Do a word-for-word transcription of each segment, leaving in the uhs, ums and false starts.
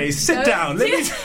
anyways, sit So- down. Let me.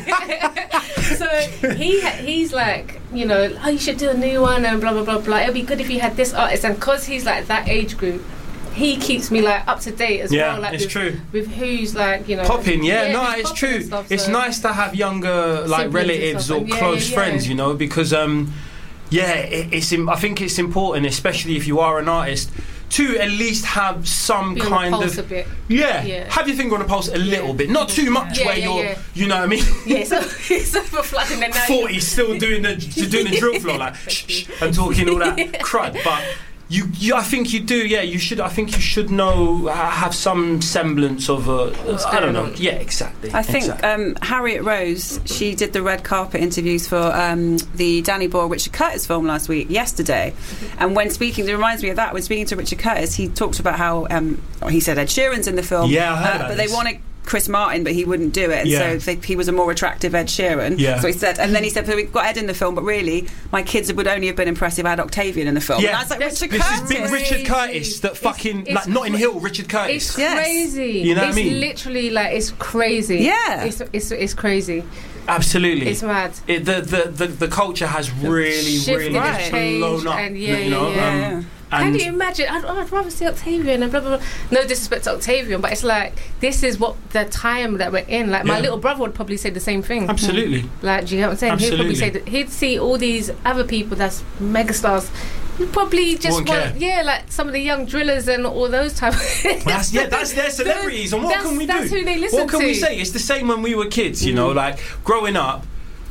So he he's like, you know, oh, you should do a new one and blah blah blah blah. It'll be good if you had this artist, and because he's like that age group, he keeps me like up to date as Yeah, well. Like it's with, true. with who's like, you know, Popping, yeah, no, who's it's popping true. and stuff, It's so- nice to have younger like Siblings and relatives stuff, or and yeah, close yeah, yeah. friends, you know, because um, yeah, it, it's. im- I think it's important, especially if you are an artist, to at least have some Be on the kind pulse of a bit. yeah, Yeah. have your finger on the pulse a little Yeah. bit, not too much Yeah, where yeah, you're, yeah. you know what I mean. Yeah, so it's overflooding and now you- forty still doing the doing the drill floor like shh, shh, and talking all that crud, but. You, you, I think you do. Yeah, you should. I think you should know, ha- have some semblance of a. I don't know. going on? Yeah, exactly. I think exactly. um, Harriet Rose, she did the red carpet interviews for um, the Danny Boyle Richard Curtis film last week, yesterday. And when speaking, it reminds me of that, when speaking to Richard Curtis, he talked about how, um, he said Ed Sheeran's in the film, Yeah, I heard uh, about but this. they wanted Chris Martin, but he wouldn't do it, and Yeah. so they, he was a more attractive Ed Sheeran. Yeah. So he said, and then he said, so we've got Ed in the film, but really, my kids would only have been impressed if I had Octavian in the film. Yeah. And I was like, This- Richard This Curtis. is big Crazy. Richard Curtis that fucking it's like Notting cra- Hill Richard Curtis. It's Yes. crazy. You know what I it's mean? literally like it's crazy. Yeah. It's it's, it's crazy. Absolutely. It's mad. It, the, the, the, the culture has really, Shifted really and just changed blown up. and yeah, you know, yeah, yeah. Yeah. Can and you imagine? I'd, I'd rather see Octavian and blah blah blah. No disrespect to Octavian, but it's like this is what the time that we're in. Like my Yeah. little brother would probably say the same thing. absolutely. Like, do you know what I'm saying? He'd probably say Absolutely. that he'd see all these other people that's megastars. He'd probably just Won't want, care. yeah, like some of the young drillers and all those type. Of That's, yeah, that's their celebrities, and what that's, can we that's do? who they listen what can to. we say? It's the same when we were kids, you know. Like growing up,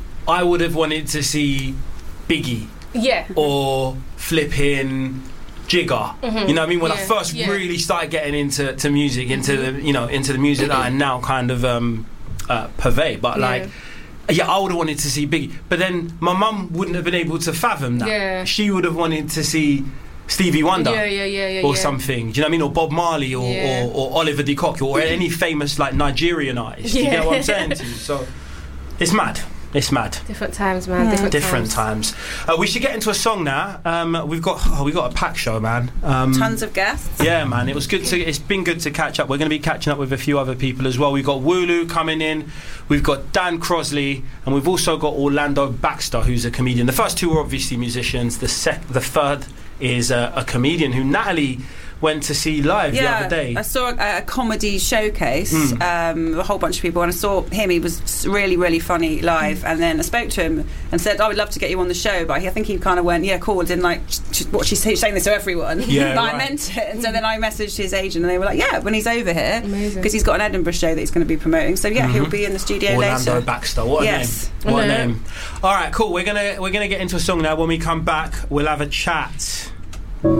I would have wanted to see Biggie Yeah. or flipping Jigger. Mhm. You know what I mean? When I Yeah, first yeah. really started getting into to music, into the you know into the music that I now kind of um, uh, purvey, but Yeah. like. Yeah, I would have wanted to see Biggie, but then my mum wouldn't have been able to fathom that. Yeah. She would have wanted to see Stevie Wonder Yeah, yeah, yeah, yeah. or yeah. something. Do you know what I mean? Or Bob Marley or, Yeah. or, or Oliver De Coque or any famous like Nigerian artist. You Yeah. get what I'm saying to you? So it's mad. It's mad. Different times, man. Yeah. Different, Different times. times. Uh, we should get into a song now. Um, we've got oh, we've got a packed show, man. Um, Tons of guests. Yeah, man. It was good to. It's been good to catch up. We're going to be catching up with a few other people as well. We've got Wooloo coming in. We've got Dan Crosley, and we've also got Orlando Baxter, who's a comedian. The first two are obviously musicians. The sec- the third is a, a comedian who Natalie went to see live the other day. I saw a, a comedy showcase, Mm. um, a whole bunch of people, and I saw him. He was really, really funny live. And then I spoke to him and said, "I would love to get you on the show," but I think he kind of went, "Yeah, cool." Didn't like sh- what she's saying this to everyone. Yeah, but right. I meant it. And so then I messaged his agent, and they were like, "Yeah, when he's over here, Amazing. because he's got an Edinburgh show that he's going to be promoting. So yeah, Mhm. he'll be in the studio Orlando later." Baxter. What a Yes. name! What a I know. name! All right, cool. We're gonna we're gonna get into a song now. When we come back, we'll have a chat.